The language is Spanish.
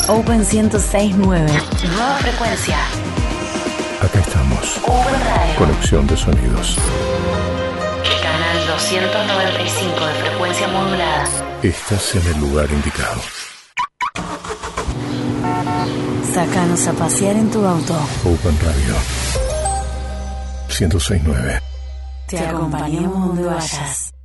Open 106.9. Nueva frecuencia. Acá estamos. Open Radio. Conexión de sonidos. Canal 295 de frecuencia modulada. Estás en el lugar indicado. Sácanos a pasear en tu auto. Open Radio 106.9. Te acompañamos donde vayas.